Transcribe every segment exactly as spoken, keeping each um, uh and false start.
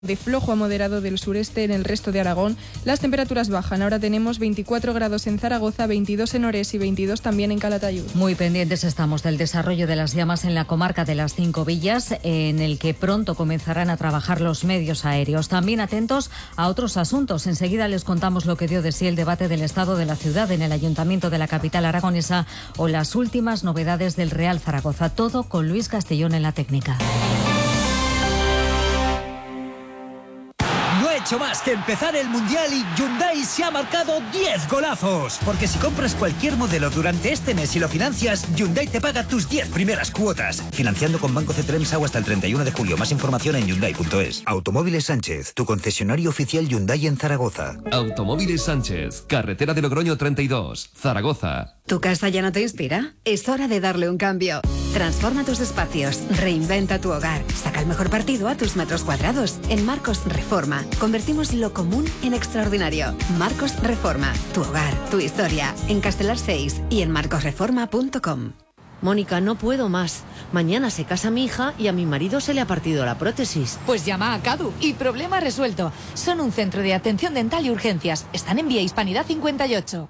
de flojo a moderado del sureste en el resto de Aragón. Las temperaturas bajan. Ahora tenemos veinticuatro grados en Zaragoza, veintidós en Orés y veintidós también en Calatayud. Muy pendientes estamos del desarrollo de las llamas en la comarca de las Cinco Villas, en el que pronto comenzarán a trabajar los medios aéreos. También atentos a otros asuntos. Enseguida les contamos lo que dio de sí el debate del estado de la ciudad en el ayuntamiento de la capital aragonesa o las últimas novedades del Real Zaragoza. Todo con Luis Castellón en la técnica. Hecho más que empezar el Mundial y Hyundai se ha marcado diez golazos. Porque si compras cualquier modelo durante este mes y lo financias, Hyundai te paga tus diez primeras cuotas. Financiando con Banco Cetremsau hasta el treinta y uno de julio. Más información en Hyundai punto es. Automóviles Sánchez, tu concesionario oficial Hyundai en Zaragoza. Automóviles Sánchez, carretera de Logroño treinta y dos, Zaragoza. ¿Tu casa ya no te inspira? Es hora de darle un cambio. Transforma tus espacios, reinventa tu hogar, saca el mejor partido a tus metros cuadrados. En Marcos Reforma, convertimos lo común en extraordinario. Marcos Reforma, tu hogar, tu historia. En Castelar seis y en marcos reforma punto com. Mónica, no puedo más. Mañana se casa mi hija y a mi marido se le ha partido la prótesis. Pues llama a Cadu y problema resuelto. Son un centro de atención dental y urgencias. Están en Vía Hispanidad cincuenta y ocho.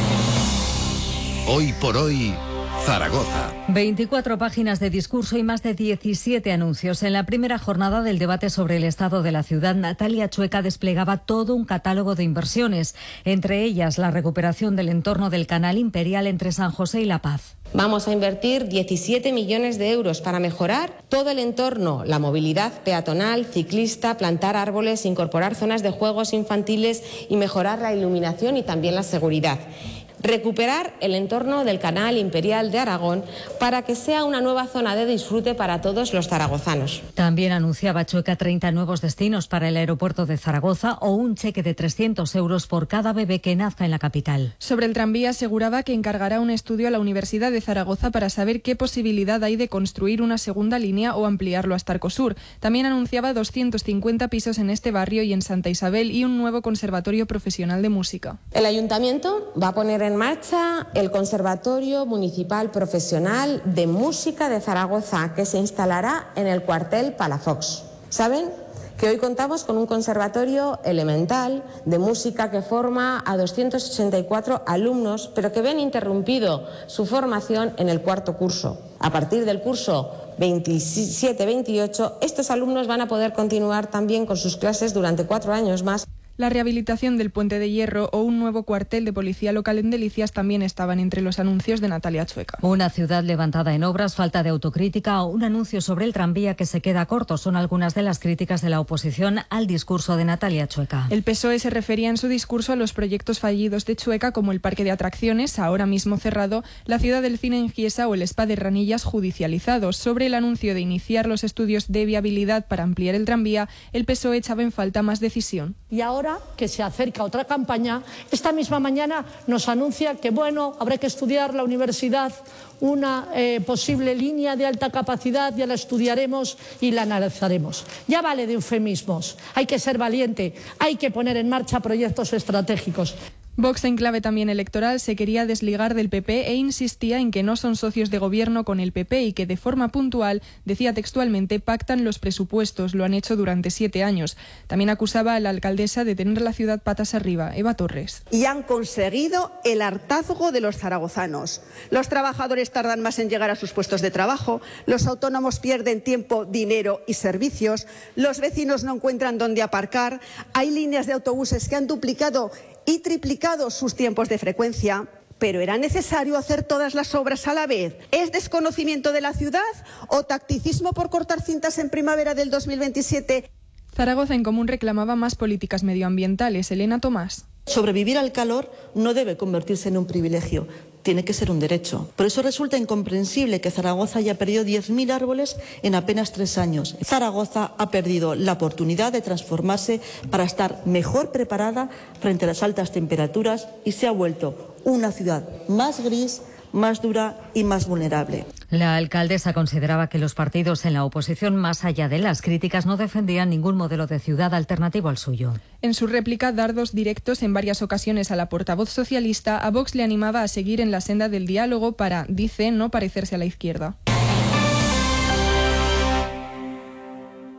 Hoy por hoy, Zaragoza. veinticuatro páginas de discurso y más de diecisiete anuncios. En la primera jornada del debate sobre el estado de la ciudad, Natalia Chueca desplegaba todo un catálogo de inversiones, entre ellas la recuperación del entorno del Canal Imperial entre San José y La Paz. Vamos a invertir diecisiete millones de euros para mejorar todo el entorno, la movilidad peatonal, ciclista, plantar árboles, incorporar zonas de juegos infantiles y mejorar la iluminación y también la seguridad. Recuperar el entorno del Canal Imperial de Aragón para que sea una nueva zona de disfrute para todos los zaragozanos. También anunciaba Chueca treinta nuevos destinos para el aeropuerto de Zaragoza o un cheque de trescientos euros por cada bebé que nazca en la capital. Sobre el tranvía aseguraba que encargará un estudio a la Universidad de Zaragoza para saber qué posibilidad hay de construir una segunda línea o ampliarlo hasta Arcosur. También anunciaba doscientos cincuenta pisos en este barrio y en Santa Isabel y un nuevo conservatorio profesional de música. El ayuntamiento va a poner en marcha el Conservatorio Municipal Profesional de Música de Zaragoza, que se instalará en el cuartel Palafox. ¿Saben? Que hoy contamos con un conservatorio elemental de música que forma a doscientos ochenta y cuatro alumnos, pero que ven interrumpido su formación en el cuarto curso. A partir del curso veintisiete veintiocho, estos alumnos van a poder continuar también con sus clases durante cuatro años más. La rehabilitación del Puente de Hierro o un nuevo cuartel de policía local en Delicias también estaban entre los anuncios de Natalia Chueca. Una ciudad levantada en obras, falta de autocrítica o un anuncio sobre el tranvía que se queda corto son algunas de las críticas de la oposición al discurso de Natalia Chueca. El P S O E se refería en su discurso a los proyectos fallidos de Chueca como el parque de atracciones, ahora mismo cerrado, la ciudad del cine en Giesa o el spa de Ranillas judicializados. Sobre el anuncio de iniciar los estudios de viabilidad para ampliar el tranvía, el P S O E echaba en falta más decisión. Y ahora que se acerca otra campaña, esta misma mañana nos anuncia que, bueno, habrá que estudiar la universidad una eh, posible línea de alta capacidad, ya la estudiaremos y la analizaremos. Ya vale de eufemismos, hay que ser valiente, hay que poner en marcha proyectos estratégicos. Vox, en clave también electoral, se quería desligar del P P e insistía en que no son socios de gobierno con el P P y que de forma puntual, decía textualmente, pactan los presupuestos, lo han hecho durante siete años. También acusaba a la alcaldesa de tener la ciudad patas arriba, Eva Torres. Y han conseguido el hartazgo de los zaragozanos. Los trabajadores tardan más en llegar a sus puestos de trabajo, los autónomos pierden tiempo, dinero y servicios, los vecinos no encuentran dónde aparcar, hay líneas de autobuses que han duplicado y triplicado sus tiempos de frecuencia. ¿Pero era necesario hacer todas las obras a la vez? ¿Es desconocimiento de la ciudad o tacticismo por cortar cintas en primavera del dos mil veintisiete? Zaragoza en Común reclamaba más políticas medioambientales. Elena Tomás. Sobrevivir al calor no debe convertirse en un privilegio, tiene que ser un derecho. Por eso resulta incomprensible que Zaragoza haya perdido diez mil árboles en apenas tres años. Zaragoza ha perdido la oportunidad de transformarse para estar mejor preparada frente a las altas temperaturas y se ha vuelto una ciudad más gris, más dura y más vulnerable. La alcaldesa consideraba que los partidos en la oposición, más allá de las críticas, no defendían ningún modelo de ciudad alternativo al suyo. En su réplica, dardos directos en varias ocasiones a la portavoz socialista, a Vox le animaba a seguir en la senda del diálogo para, dice, no parecerse a la izquierda.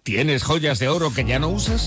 ¿Tienes joyas de oro que ya no usas?